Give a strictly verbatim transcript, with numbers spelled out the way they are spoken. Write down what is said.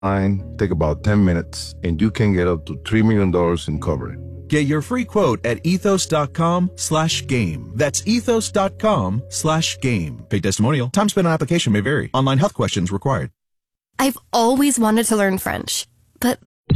Mine take about ten minutes, and you can get up to three million dollars in coverage. Get your free quote at ethos.com slash game. That's ethos.com slash game. Paid testimonial. Time spent on application may vary. Online health questions required. I've always wanted to learn French, but